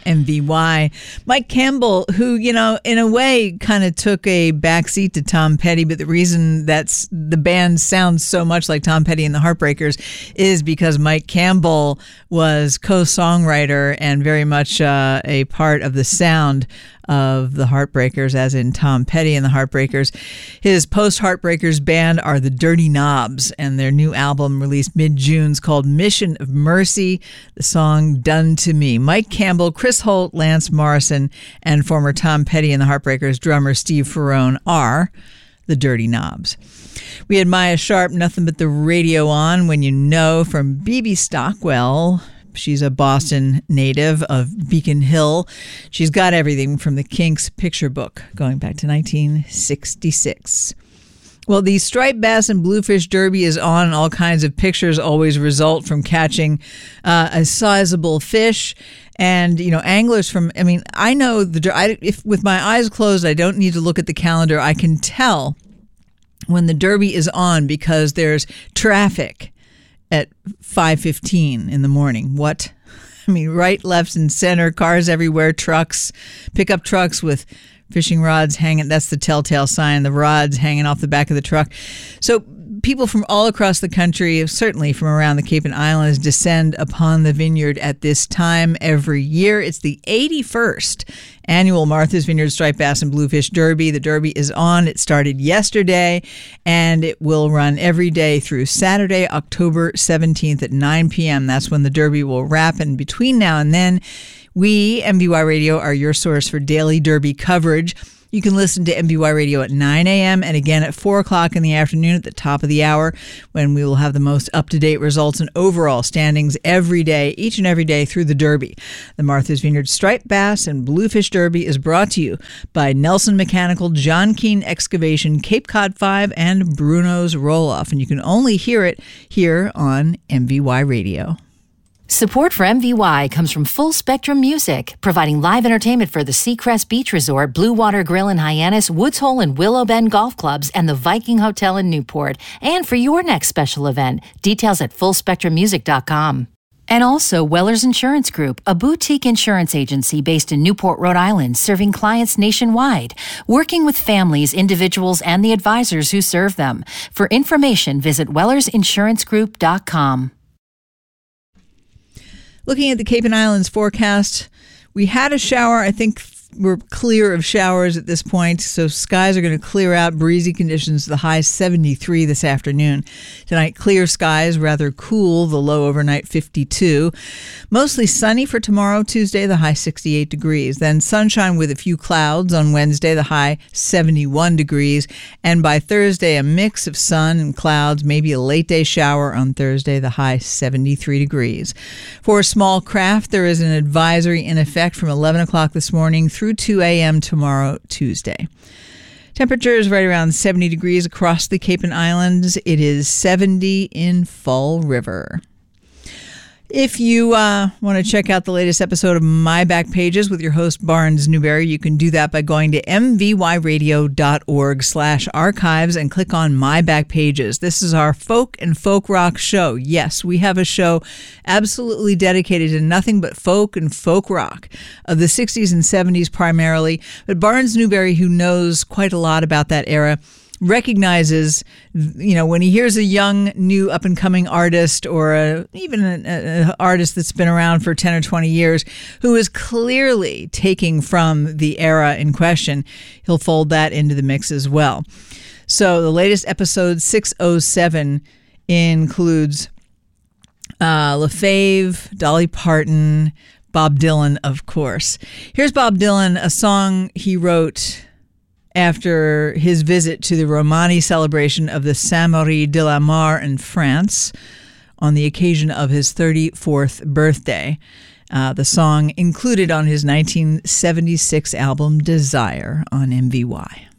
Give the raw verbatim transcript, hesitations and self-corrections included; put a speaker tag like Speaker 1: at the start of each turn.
Speaker 1: M V Y. Mike Campbell, who, you know, in a way kind of took a backseat to Tom Petty, but the reason that's the band sounds so much like Tom Petty and the Heartbreakers is because Mike Campbell was co-songwriter and very much uh, a part of the sound of the Heartbreakers, as in Tom Petty and the Heartbreakers. His post-Heartbreakers band are the Dirty Knobs, and their new album released mid-June is called Mission of Mercy, the song Done to Me. Mike Campbell, Chris Holt, Lance Morrison, and former Tom Petty and the Heartbreakers drummer Steve Ferrone are the Dirty Knobs. We had Maya Sharp, Nothing But the Radio On, When You Know, from B B Stockwell. She's a Boston native of Beacon Hill. She's got everything from the Kinks picture book going back to nineteen sixty-six. Well, the striped bass and bluefish derby is on, and all kinds of pictures always result from catching uh, a sizable fish. And, you know, anglers from, I mean, I know, the I, if with my eyes closed, I don't need to look at the calendar. I can tell when the derby is on because there's traffic at five fifteen in the morning. What? I mean, right, left, and center, cars everywhere, trucks, pickup trucks with fishing rods hanging. That's the telltale sign, the rods hanging off the back of the truck. So people from all across the country, certainly from around the Cape and Islands, descend upon the vineyard at this time every year. It's the eighty-first annual Martha's Vineyard Striped Bass and Bluefish Derby. The Derby is on. It started yesterday, and it will run every day through Saturday, October seventeenth at nine p.m. That's when the Derby will wrap. And between now and then, we, M V Y Radio, are your source for daily Derby coverage. You can listen to M V Y Radio at nine a.m. and again at four o'clock in the afternoon at the top of the hour, when we will have the most up-to-date results and overall standings every day, each and every day through the Derby. The Martha's Vineyard Striped Bass and Bluefish Derby is brought to you by Nelson Mechanical, John Keane Excavation, Cape Cod five, and Bruno's Roll-Off. And you can only hear it here on M V Y Radio.
Speaker 2: Support for M V Y comes from Full Spectrum Music, providing live entertainment for the Seacrest Beach Resort, Blue Water Grill in Hyannis, Woods Hole and Willow Bend Golf Clubs, and the Viking Hotel in Newport. And for your next special event, details at full spectrum music dot com. And also Wellers Insurance Group, a boutique insurance agency based in Newport, Rhode Island, serving clients nationwide, working with families, individuals, and the advisors who serve them. For information, visit wellers insurance group dot com.
Speaker 1: Looking at the Cape and Islands forecast, we had a shower. I think we're clear of showers at this point, so skies are going to clear out. Breezy conditions, the high seventy-three this afternoon. Tonight, clear skies, rather cool, the low overnight fifty-two. Mostly sunny for tomorrow, Tuesday, the high sixty-eight degrees. Then sunshine with a few clouds on Wednesday, the high seventy-one degrees. And by Thursday, a mix of sun and clouds, maybe a late day shower on Thursday, the high seventy-three degrees. For small craft, there is an advisory in effect from eleven o'clock this morning through two a.m. tomorrow, Tuesday. Temperature is right around seventy degrees across the Cape and Islands. It is seventy in Fall River. If you uh, want to check out the latest episode of My Back Pages with your host, Barnes Newberry, you can do that by going to m v y radio dot org slash archives and click on My Back Pages. This is our folk and folk rock show. Yes, we have a show absolutely dedicated to nothing but folk and folk rock of the sixties and seventies primarily. But Barnes Newberry, who knows quite a lot about that era, recognizes, you know, when he hears a young, new, up-and-coming artist or a, even an artist that's been around for ten or twenty years who is clearly taking from the era in question, he'll fold that into the mix as well. So the latest episode, six oh seven, includes uh, LaFave, Dolly Parton, Bob Dylan, of course. Here's Bob Dylan, a song he wrote after his visit to the Romani celebration of the Saint-Marie de la Mar in France on the occasion of his thirty-fourth birthday. Uh, the song included on his nineteen seventy-six album Desire on M V Y.